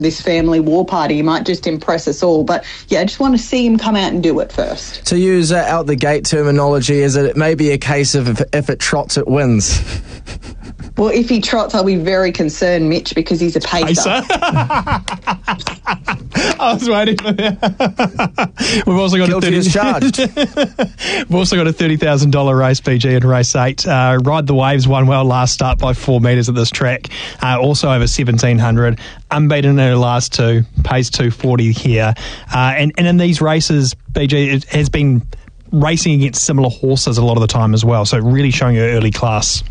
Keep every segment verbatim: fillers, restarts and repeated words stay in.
this family war party. He might just impress us all. But, yeah, I just want to see him come out and do it first. To use uh, out-the-gate terminology, is it may be a case of if, if it trots, it wins? Well, if he trots, I'll be very concerned, Mitch, because he's a pacer. pacer? I was waiting for that. We've also got Guilty a thirty as charged. We've also got a thirty thousand dollars race, B G, in race eight. Uh, Ride the Waves won well last start by four metres at this track. Uh, also over seventeen hundred. Unbeaten in her last two. Pays two forty here. Uh, and, and in these races, B G, it has been racing against similar horses a lot of the time as well. So really showing her early class.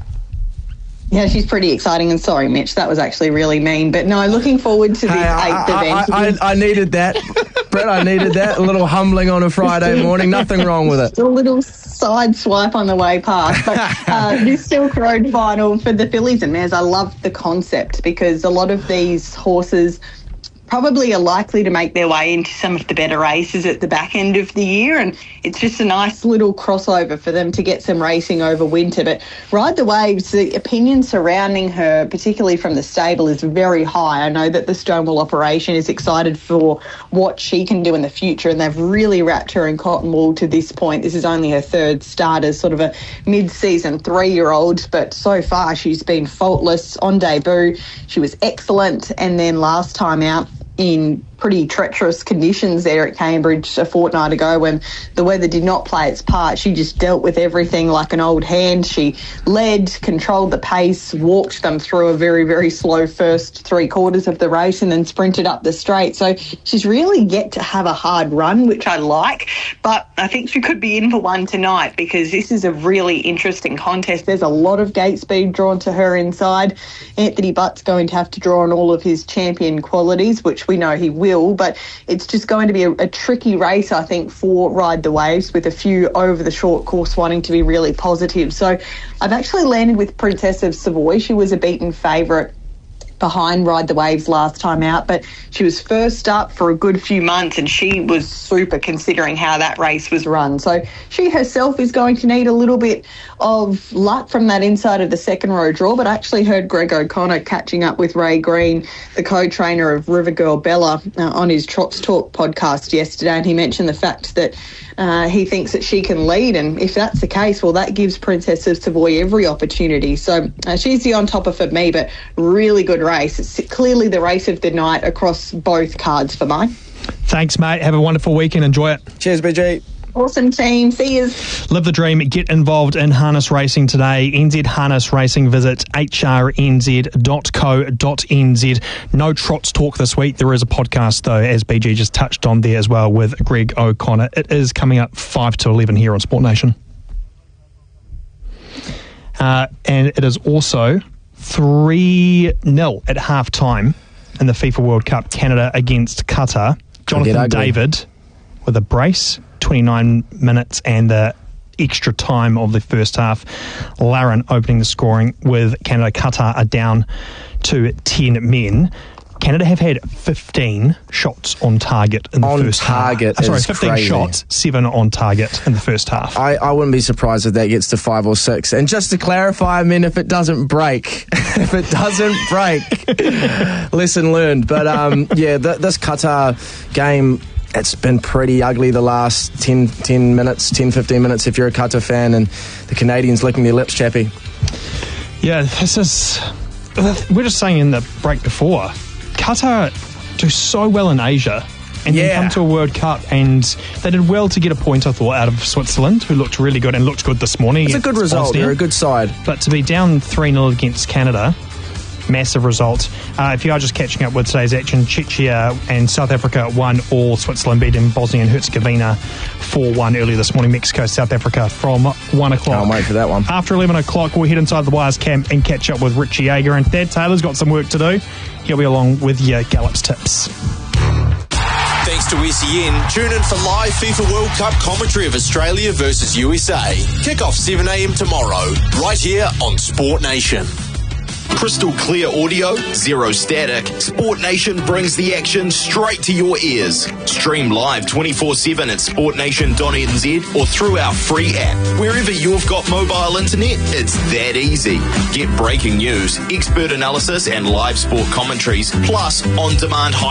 Yeah, she's pretty exciting. And sorry, Mitch, that was actually really mean. But no, looking forward to this Hey, I, eighth I, event. I, I, I needed that. Brett, I needed that. A little humbling on a Friday morning. Nothing wrong with it. A little side swipe on the way past. But uh, this Silk Road final for the fillies and mares, I love the concept because a lot of these horses probably are likely to make their way into some of the better races at the back end of the year, and it's just a nice little crossover for them to get some racing over winter. But Ride the Waves, the opinion surrounding her, particularly from the stable, is very high. I know that the Stonewall operation is excited for what she can do in the future, and they've really wrapped her in cotton wool to this point. This is only her third start as sort of a mid-season three-year-old, but so far she's been faultless on debut. She was excellent, and then last time out, in pretty treacherous conditions there at Cambridge a fortnight ago when the weather did not play its part, she just dealt with everything like an old hand. She led, controlled the pace, walked them through a very, very slow first three quarters of the race and then sprinted up the straight. So she's really yet to have a hard run, which I like, but I think she could be in for one tonight because this is a really interesting contest. There's a lot of gate speed drawn to her inside. Anthony Butt's going to have to draw on all of his champion qualities, which we know he will. But it's just going to be a, a tricky race, I think, for Ride the Waves, with a few over the short course wanting to be really positive. So I've actually landed with Princess of Savoy. She was a beaten favourite behind Ride the Waves last time out, but she was first up for a good few months and she was super considering how that race was run. So she herself is going to need a little bit of luck from that inside of the second row draw, but I actually heard Greg O'Connor catching up with Ray Green, the co-trainer of River Girl Bella, uh, on his Trots Talk podcast yesterday, and he mentioned the fact that uh, he thinks that she can lead, and if that's the case, well, that gives Princess of Savoy every opportunity. So uh, she's the on topper for me, but really good race. It's clearly the race of the night across both cards for mine. Thanks, mate. Have a wonderful weekend. Enjoy it. Cheers, B G. Awesome team. See yous. Live the dream. Get involved in harness racing today. N Z Harness Racing. Visit h r n z dot co dot n z. No Trots Talk this week. There is a podcast, though, as B G just touched on there as well, with Greg O'Connor. It is coming up five to eleven here on Sport Nation. Uh, and it is also three nil at half-time in the FIFA World Cup, Canada against Qatar. Jonathan David with a brace, twenty-nine minutes and the extra time of the first half. Laren opening the scoring with Canada. Qatar are down to ten men. Canada have had fifteen shots on target in the on first target half. Uh, sorry, is fifteen crazy. shots, seven on target in the first half. I, I wouldn't be surprised if that gets to five or six. And just to clarify, I mean, if it doesn't break, if it doesn't break, lesson learned. But um, yeah, th- this Qatar game, it's been pretty ugly the last ten, ten minutes, ten, fifteen minutes if you're a Qatar fan, and the Canadians licking their lips, Chappie. Yeah, this is... We're just saying in the break before, Qatar do so well in Asia and yeah. then come to a World Cup, and they did well to get a point, I thought, out of Switzerland, who looked really good and looked good this morning. It's a good result. Bosnia. They're a good side. But to be down three nil against Canada, massive result. Uh, if you are just catching up with today's action, Czechia and South Africa won all. Switzerland beat in Bosnia and Herzegovina four one earlier this morning. Mexico, South Africa from one o'clock. Can't wait for that one. After eleven o'clock, we'll head inside the Wires camp and catch up with Richie Yeager. And Thad Taylor's got some work to do. He'll be along with your Gallup's tips. Thanks to S E N, tune in for live FIFA World Cup commentary of Australia versus U S A. Kick off seven a.m. tomorrow, right here on Sport Nation. Crystal clear audio, zero static, Sport Nation brings the action straight to your ears. Stream live twenty-four seven at sport nation dot n z or through our free app. Wherever you've got mobile internet, it's that easy. Get breaking news, expert analysis and live sport commentaries, plus on-demand